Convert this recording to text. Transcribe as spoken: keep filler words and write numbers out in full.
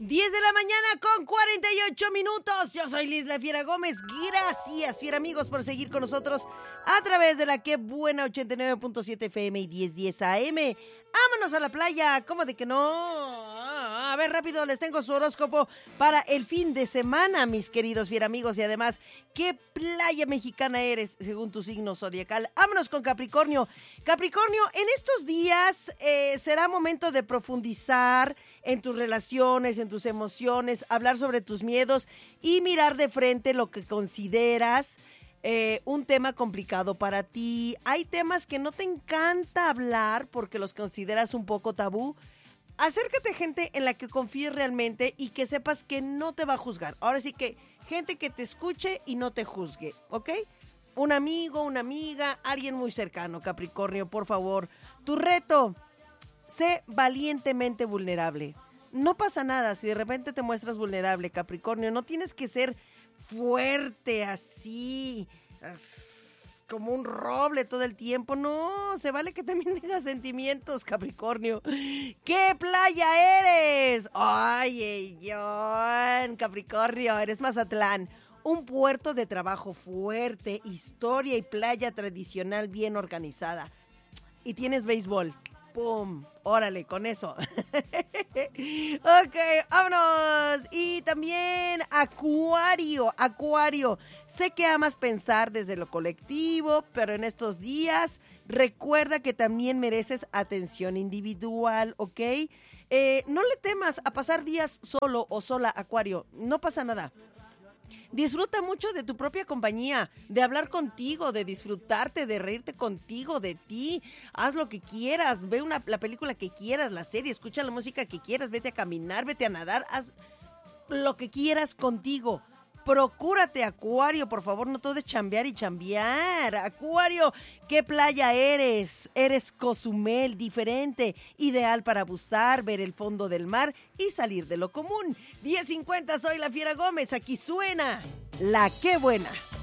diez de la mañana con cuarenta y ocho minutos. Yo soy Liz La Fiera Gómez. Gracias, fiera amigos, por seguir con nosotros a través de la que buena ochenta y nueve punto siete F M y diez diez A M. ¡Vámonos a la playa! ¿Cómo de que no? A ver, rápido, les tengo su horóscopo para el fin de semana, mis queridos fiera amigos. Y además, ¿qué playa mexicana eres según tu signo zodiacal? Vámonos con Capricornio. Capricornio, en estos días eh, será momento de profundizar en tus relaciones, en tus emociones, hablar sobre tus miedos y mirar de frente lo que consideras Eh, un tema complicado para ti. Hay temas que no te encanta hablar porque los consideras un poco tabú. Acércate a gente en la que confíes realmente y que sepas que no te va a juzgar. Ahora sí que gente que te escuche y no te juzgue, ¿ok? Un amigo, una amiga, alguien muy cercano, Capricornio, por favor. Tu reto, sé valientemente vulnerable. No pasa nada si de repente te muestras vulnerable, Capricornio. No tienes que ser fuerte, así, como un roble todo el tiempo. No, se vale que también tengas sentimientos, Capricornio. ¿Qué playa eres? Ay, John, Capricornio, eres Mazatlán. Un puerto de trabajo fuerte, historia y playa tradicional bien organizada. Y tienes béisbol. ¡Pum! Órale, con eso. Ok, vámonos. Y también Acuario, Acuario. Sé que amas pensar desde lo colectivo, pero en estos días recuerda que también mereces atención individual, ¿ok? Eh, no le temas a pasar días solo o sola, Acuario. No pasa nada. Disfruta mucho de tu propia compañía, de hablar contigo, de disfrutarte, de reírte contigo, de ti. Haz lo que quieras, ve una, la película que quieras, la serie, escucha la música que quieras, vete a caminar, vete a nadar, haz lo que quieras contigo. Procúrate, Acuario, por favor, no todo es chambear y chambear. Acuario, ¿qué playa eres? Eres Cozumel, diferente, ideal para bucear, ver el fondo del mar y salir de lo común. diez cincuenta, soy La Fiera Gómez, aquí suena La Qué Buena.